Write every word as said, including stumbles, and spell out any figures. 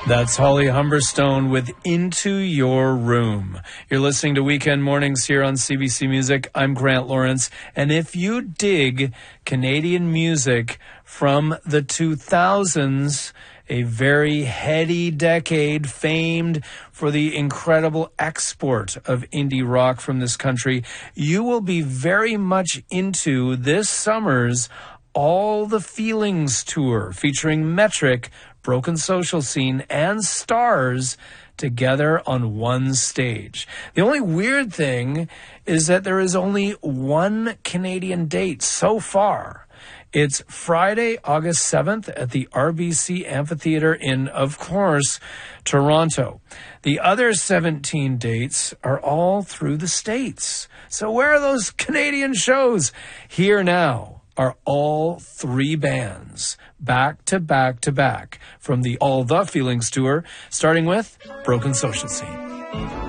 That's Holly Humberstone with Into Your Room. You're listening to Weekend Mornings here on C B C Music. I'm Grant Lawrence. And if you dig Canadian music from the two thousands, a very heady decade famed for the incredible export of indie rock from this country, you will be very much into this summer's All the Feelings tour featuring Metric, Broken Social Scene, and Stars together on one stage. The only weird thing is that there is only one Canadian date so far. It's Friday, August seventh at the R B C Amphitheatre in, of course, Toronto. The other seventeen dates are all through the States. So where are those Canadian shows? Here now are all three bands, back to back to back, from the All the Feelings tour, starting with Broken Social Scene.